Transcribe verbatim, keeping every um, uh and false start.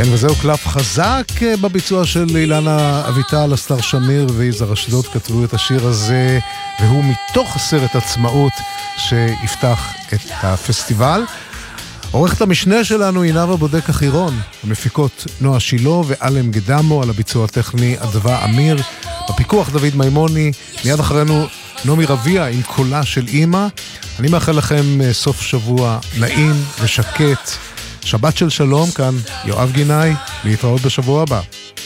כן, וזהו קלף חזק בביצוע של אילנה אביטל, אסתר שמיר ויזהר אשדוד כתבו את השיר הזה, והוא מתוך הסרט עצמאות שיפתח את הפסטיבל. עורכת המשנה שלנו היא נאוה בודק החירון, המפיקות נועה שילו ואלם גדמו, על הביצוע הטכני אדווה אמיר, בפיקוח דוד מימוני, מיד אחרינו נעמי רביע עם קולה של אמא. אני מאחל לכם סוף שבוע נעים ושקט, שבת של שלום. כאן יואב גינאי, להתראות בשבוע הבא.